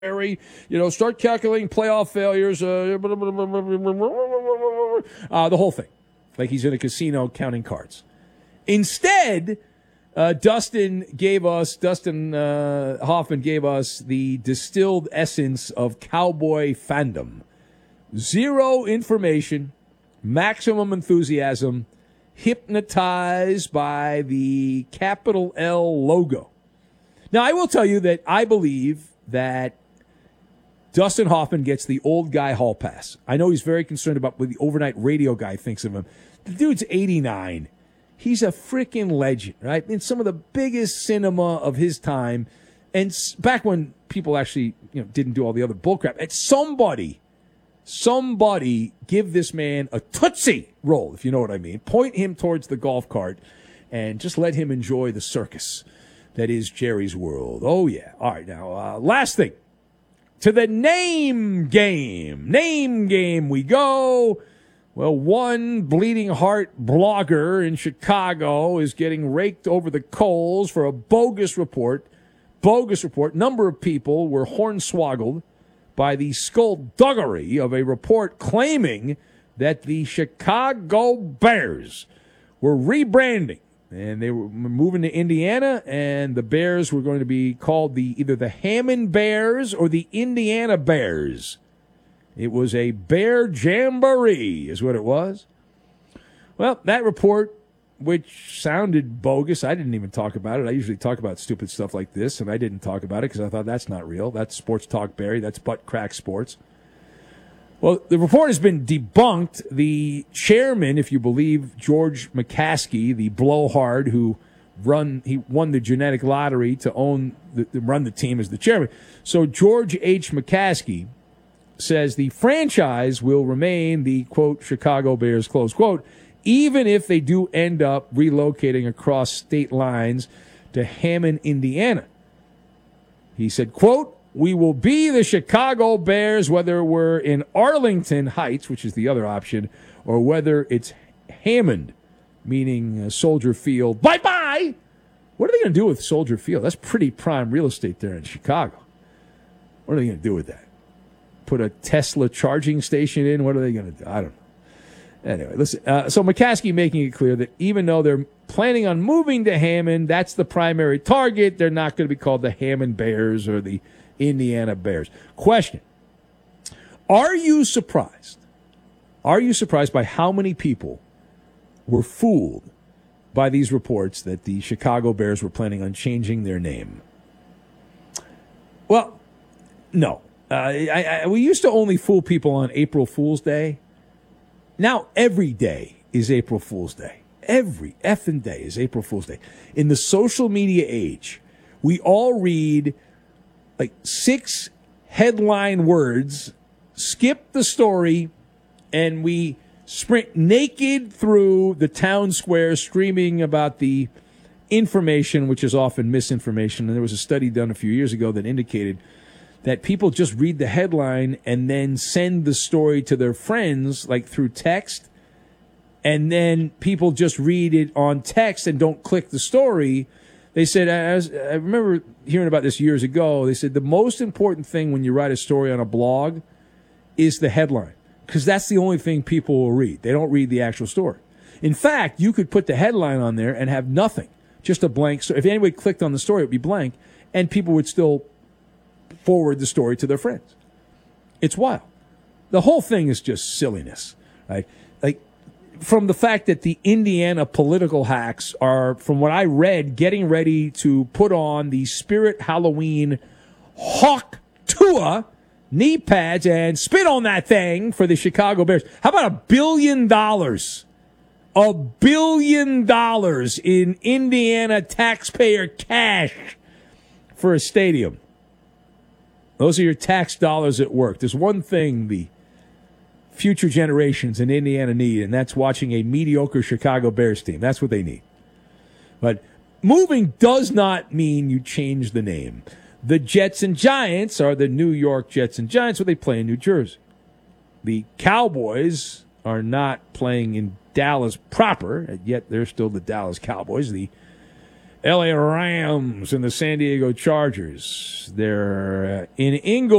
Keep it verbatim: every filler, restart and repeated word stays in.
You know, start calculating playoff failures, uh, uh, the whole thing. Like he's in a casino counting cards. Instead, uh, Dustin gave us, Dustin uh, Hoffman gave us the distilled essence of cowboy fandom. Zero information, maximum enthusiasm, hypnotized by the capital L logo. Now, I will tell you that I believe that Dustin Hoffman gets the old guy hall pass. I know he's very concerned about what the overnight radio guy thinks of him. The dude's eighty-nine. He's a freaking legend, right? In some of the biggest cinema of his time. And back when people actually, you know, didn't do all the other bullcrap. And somebody, somebody give this man a Tootsie roll, if you know what I mean. Point him towards the golf cart and just let him enjoy the circus that is Jerry's World. Oh, yeah. All right, now, uh, last thing. To the name game. Name game we go. Well, one bleeding heart blogger in Chicago is getting raked over the coals for a bogus report. Bogus report. Number of people were hornswoggled by the skullduggery of a report claiming that the Chicago Bears were rebranding. And they were moving to Indiana, and the Bears were going to be called the either the Hammond Bears or the Indiana Bears. It was a bear jamboree, is what it was. Well, that report, which sounded bogus, I didn't even talk about it. I usually talk about stupid stuff like this, and I didn't talk about it because I thought that's not real. That's Sports Talk Barry. That's butt crack sports. Well, the report has been debunked. The chairman, if you believe George McCaskey, the blowhard who run he won the genetic lottery to own the, to run the team as the chairman. So George H. McCaskey says the franchise will remain the, quote, Chicago Bears, close quote, even if they do end up relocating across state lines to Hammond, Indiana. He said, quote, we will be the Chicago Bears, whether we're in Arlington Heights, which is the other option, or whether it's Hammond, meaning uh, Soldier Field. Bye-bye! What are they going to do with Soldier Field? That's pretty prime real estate there in Chicago. What are they going to do with that? Put a Tesla charging station in? What are they going to do? I don't know. Anyway, listen. Uh, so McCaskey making it clear that even though they're planning on moving to Hammond, that's the primary target. They're not going to be called the Hammond Bears or the Indiana Bears. Question. Are you surprised? Are you surprised by how many people were fooled by these reports that the Chicago Bears were planning on changing their name? Well, no. Uh, I, I, we used to only fool people on April Fool's Day. Now every day is April Fool's Day. Every effing day is April Fool's Day. In the social media age, we all read like six headline words, skip the story, and we sprint naked through the town square screaming about the information, which is often misinformation. And there was a study done a few years ago that indicated that people just read the headline and then send the story to their friends, like through text, and then people just read it on text and don't click the story. They said, I, was, I remember hearing about this years ago, they said the most important thing when you write a story on a blog is the headline, because that's the only thing people will read. They don't read the actual story. In fact, you could put the headline on there and have nothing, just a blank. So if anybody clicked on the story, it would be blank, and people would still forward the story to their friends. It's wild. The whole thing is just silliness, right? Like, from the fact that the Indiana political hacks are, from what I read, getting ready to put on the Spirit Halloween Hawk Tua knee pads and spit on that thing for the Chicago Bears. How about a billion dollars? A billion dollars in Indiana taxpayer cash for a stadium. Those are your tax dollars at work. There's one thing the future generations in Indiana need, and that's watching a mediocre Chicago Bears team. That's what they need. But moving does not mean you change the name. The Jets and Giants are the New York Jets and Giants, where they play in New Jersey. The Cowboys are not playing in Dallas proper, yet they're still the Dallas Cowboys. The L A Rams and the San Diego Chargers. They're uh, in Inglewood.